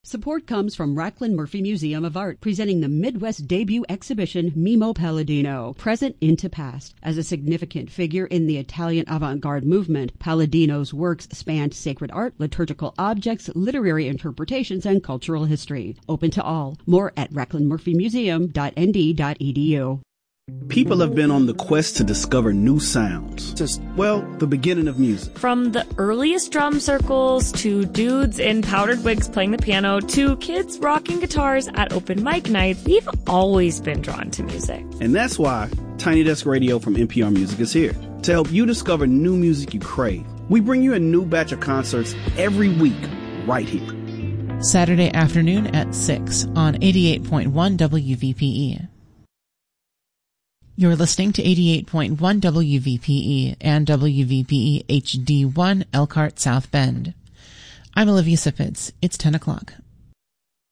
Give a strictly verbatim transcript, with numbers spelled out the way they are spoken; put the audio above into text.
Support comes from Racklin Murphy Museum of Art, presenting the Midwest debut exhibition Mimo Palladino, Present into Past. As a significant figure in the Italian avant-garde movement, Palladino's works spanned sacred art, liturgical objects, literary interpretations, and cultural history. Open to all. More at racklin murphy museum dot n d dot e d u. People have been on the quest to discover new sounds. Just, well, the beginning of music. From the earliest drum circles to dudes in powdered wigs playing the piano to kids rocking guitars at open mic nights, we've always been drawn to music. And that's why Tiny Desk Radio from N P R Music is here to help you discover new music you crave. We bring you a new batch of concerts every week right here. Saturday afternoon at six on eighty-eight point one W V P E. You're listening to eighty-eight point one W V P E and W V P E H D one Elkhart South Bend. I'm Olivia Sipitz. It's ten o'clock.